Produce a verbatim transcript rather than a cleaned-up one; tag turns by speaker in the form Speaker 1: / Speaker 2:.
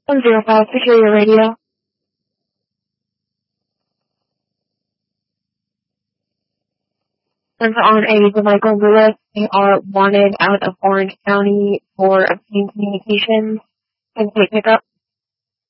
Speaker 1: one zero five, secure your radio. Sends on a Michael Lewis. They are wanted out of Orange County for obscene communications. Can take pickup.